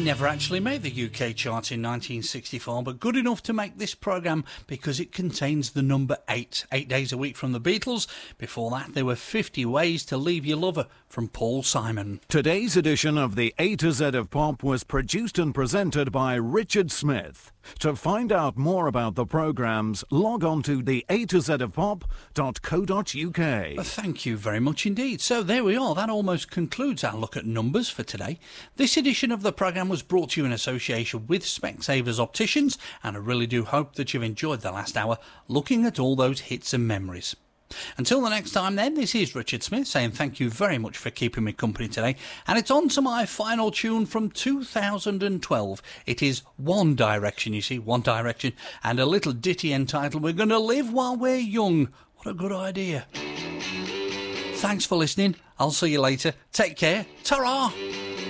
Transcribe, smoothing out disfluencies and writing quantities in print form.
never actually made the UK chart in 1964, but good enough to make this programme because it contains the number 8 days a week from the Beatles. Before that, there were 50 Ways to Leave Your Lover from Paul Simon. Today's edition of the A to Z of Pop was produced and presented by Richard Smith. To find out more about the programmes, log on to the A to Z of Pop.co.uk. Thank you very much indeed. So there we are. That almost concludes our look at numbers for today. This edition of the programme was brought to you in association with Specsavers Opticians, and I really do hope that you've enjoyed the last hour looking at all those hits and memories. Until the next time then, this is Richard Smith saying thank you very much for keeping me company today, and it's on to my final tune from 2012. It is One Direction, you see, One Direction, and a little ditty entitled We're Gonna Live While We're Young. What a good idea. Thanks for listening. I'll see you later. Take care. Ta-ra!